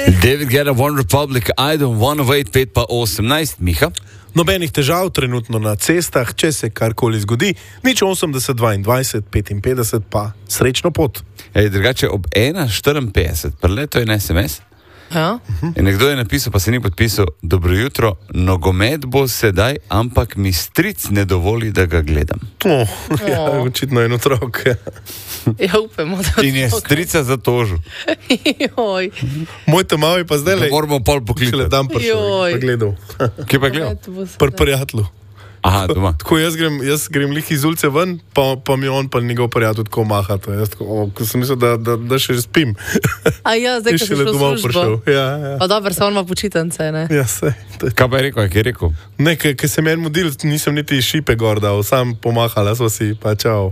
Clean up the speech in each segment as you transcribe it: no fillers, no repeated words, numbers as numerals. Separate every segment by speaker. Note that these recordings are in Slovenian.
Speaker 1: David Guetta, One Republic, I don't wanna wait, 5 pa 18, Miha.
Speaker 2: Nobenih težav trenutno na cestah, če se karkoli zgodi, nič 80, 22, 55, pa srečno pot.
Speaker 1: Drugače ob 1:54, preleto je na SMS.
Speaker 3: Ja.
Speaker 1: In nekdo je napisal, pa se ni podpisal, dobro jutro, nogomet bo sedaj, ampak mi stric ne dovoli, da ga gledam.
Speaker 2: Ja, očitno je otrok.
Speaker 3: Ja, upemo, da
Speaker 1: In je strica zatožil.
Speaker 3: Joj.
Speaker 2: Moj Tomav je pa zdaj le.
Speaker 1: Moramo pol poklicati.
Speaker 2: Šele dan prišel,
Speaker 3: Joj.
Speaker 2: pa gledal.
Speaker 1: Kje pa je gledal?
Speaker 2: Pri prijatelju.
Speaker 1: Aha, doma.
Speaker 2: Tako jaz grem lih iz ulice ven, pa mi on pa njegov prijatelj tako maha. Jaz tako, ko sem mislil, da še spim.
Speaker 3: A ja, zdaj,
Speaker 2: In
Speaker 3: ko si
Speaker 2: šele
Speaker 3: šel v
Speaker 2: domov
Speaker 3: službo.
Speaker 2: prišel. Ja.
Speaker 3: Pa dobro, se on ima počitnice, ne?
Speaker 2: Ja, sej.
Speaker 1: Kaj pa je rekel, kaj je rekel?
Speaker 2: Ne, ker sem en modil, nisem niti šipe gor dal, sam pomahala sva si, pa čau.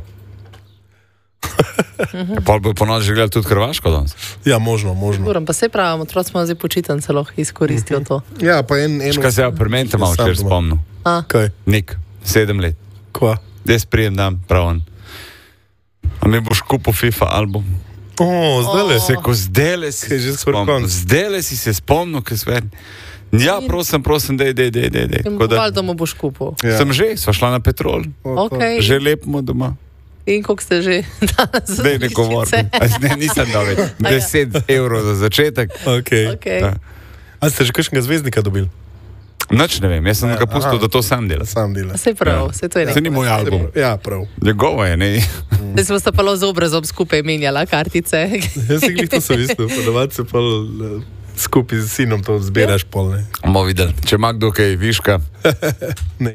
Speaker 1: Pol bo ponoči že gledal tudi Hrvaško danes.
Speaker 2: Ja, možno.
Speaker 3: Uram, pa se pravimo, otroci smo zdaj počitnice, lahko izkoristijo to.
Speaker 2: Ja, pa en...
Speaker 1: Škaj se je pri meni tam malo včeraj spomnil.
Speaker 2: Kaj?
Speaker 1: Nik, 7 let.
Speaker 2: Kva?
Speaker 1: Jaz prijem dan, prav on. A mi boš kupil FIFA album?
Speaker 2: Zdajle.
Speaker 1: Seko, zdajle si
Speaker 2: Kaj, že
Speaker 1: se
Speaker 2: skoro
Speaker 1: spomnil.
Speaker 2: konc.
Speaker 1: Zdajle si se spomnil, ker svet. Ja, prosim, dej.
Speaker 3: Hvala, da mu boš kupil.
Speaker 2: Ja.
Speaker 1: Sem že, sva šla na Petrol.
Speaker 3: Okay.
Speaker 1: Že lepimo doma.
Speaker 3: In koliko ste že danes?
Speaker 1: Zdaj ne govorim. Ne, nisem dal več. 10 evrov za začetek.
Speaker 2: Okay.
Speaker 3: Okay.
Speaker 2: A ste že kakšnega zvezdnika dobili?
Speaker 1: Nič ne vem, jaz sem ga pustil, da to sam dela.
Speaker 2: Sam dela.
Speaker 3: Sej prav, sej to je
Speaker 1: To ni
Speaker 3: nekaj.
Speaker 1: moj album.
Speaker 2: Ja, prav.
Speaker 1: Njegovo je, ne?
Speaker 3: Zdaj smo sta pa z obrazom skupaj menjala kartice.
Speaker 2: Jaz si glih to sem isto, podavati se pa skupaj z sinom to zbiraš pol, ne?
Speaker 1: Bomo videli, če ima kdo kaj viška.
Speaker 2: Ne.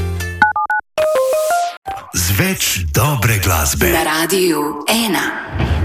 Speaker 4: Z več dobre glasbe.
Speaker 5: Na Radiu 1.